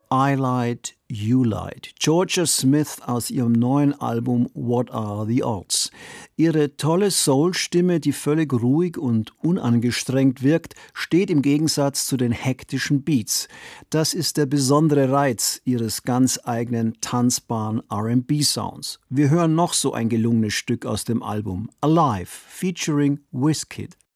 I Lied, You Lied. Georgia Smith aus ihrem neuen Album What Are the Odds? Ihre tolle Soul-Stimme, die völlig ruhig und unangestrengt wirkt, steht im Gegensatz zu den hektischen Beats. Das ist der besondere Reiz ihres ganz eigenen tanzbaren R&B-Sounds. Wir hören noch so ein gelungenes Stück aus dem Album, Alive, featuring Wizkid.